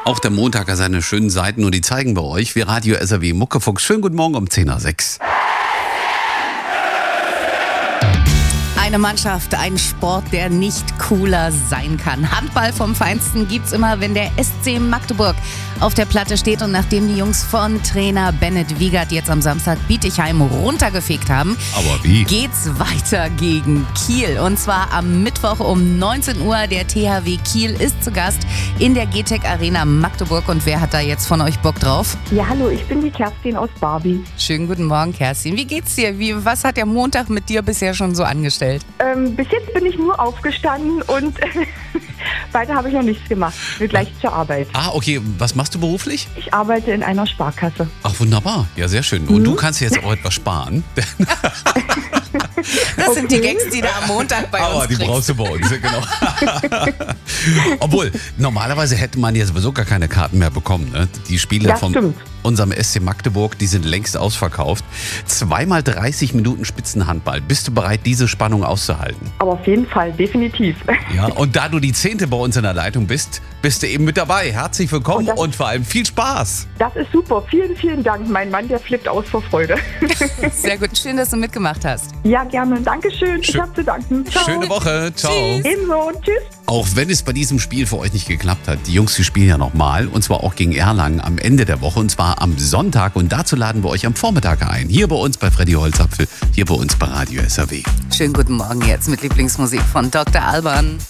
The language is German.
Auch der Montag hat seine schönen Seiten und die zeigen wir euch. Wir Radio SAW Muckefuchs. Schönen guten Morgen um 10:06 Uhr. Eine Mannschaft, ein Sport, der nicht cooler sein kann. Handball vom Feinsten gibt's immer, wenn der SC Magdeburg auf der Platte steht. Und nachdem die Jungs von Trainer Bennett Wiegert jetzt am Samstag Bietigheim runtergefegt haben, Aber wie? geht's weiter gegen Kiel. Und zwar am Mittwoch um 19 Uhr. Der THW Kiel ist zu Gast in der GTEC Arena Magdeburg. Und wer hat da jetzt von euch Bock drauf? Ja, hallo, ich bin die Kerstin aus Barbie. Schönen guten Morgen, Kerstin. Wie geht's dir? Was hat der Montag mit dir bisher schon so angestellt? Bis jetzt bin ich nur aufgestanden und weiter habe ich noch nichts gemacht. Will gleich zur Arbeit. Ah, okay. Was machst du beruflich? Ich arbeite in einer Sparkasse. Ach, wunderbar. Ja, sehr schön. Und du kannst jetzt auch etwas sparen. Das sind die Gags, die du am Montag bei Aber uns die kriegst. brauchst du bei uns, genau. Obwohl, normalerweise hätte man ja sowieso gar keine Karten mehr bekommen. Ne? Die Spiele Ja, von stimmt. unserem SC Magdeburg, die sind längst ausverkauft. 2x30 Minuten Spitzenhandball. Bist du bereit, diese Spannung auszuhalten? Aber auf jeden Fall, definitiv. Ja, und da du die 10. bei uns in der Leitung bist, bist du eben mit dabei. Herzlich willkommen Und das- und vor allem viel Spaß. Das ist super. Vielen, vielen Dank. Mein Mann, der flippt aus vor Freude. Sehr gut. Schön, dass du mitgemacht hast. Ja, gerne. Dankeschön. Ich Schön- habe zu danken. Ciao. Schöne Woche. Ciao. Tschüss. Ebenso. Tschüss. Auch wenn es bei diesem Spiel für euch nicht geklappt hat, die Jungs, die spielen ja nochmal, und zwar auch gegen Erlangen am Ende der Woche, und zwar am Sonntag, und dazu laden wir euch am Vormittag ein. Hier bei uns bei Freddy Holzapfel, hier bei uns bei Radio SAW. Schönen guten Morgen jetzt mit Lieblingsmusik von Dr. Alban.